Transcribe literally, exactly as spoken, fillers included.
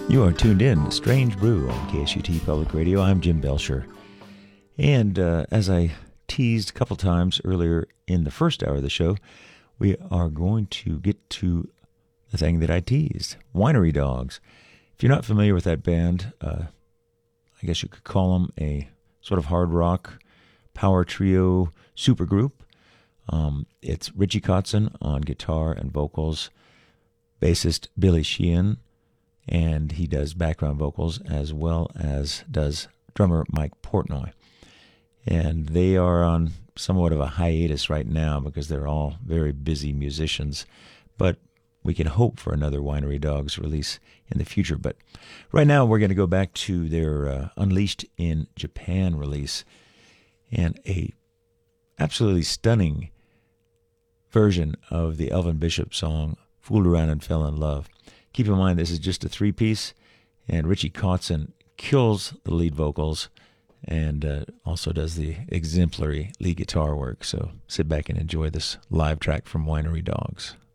You are tuned in to Strange Brew on K S U T Public Radio. I'm Jim Belcher. And uh, as I teased a couple times earlier in the first hour of the show, we are going to get to the thing that I teased, Winery Dogs. If you're not familiar with that band, uh, I guess you could call them a sort of hard rock power trio supergroup. Um, it's Richie Kotzen on guitar and vocals, bassist Billy Sheehan, and he does background vocals as well as does drummer Mike Portnoy. And they are on somewhat of a hiatus right now because they're all very busy musicians, but we can hope for another Winery Dogs release in the future. But right now we're going to go back to their uh, Unleashed in Japan release, and a absolutely stunning version of the Elvin Bishop song Fooled Around and Fell in Love. Keep in mind this is just a three-piece, and Richie Kotzen kills the lead vocals and uh, also does the exemplary lead guitar work. So sit back and enjoy this live track from Winery Dogs.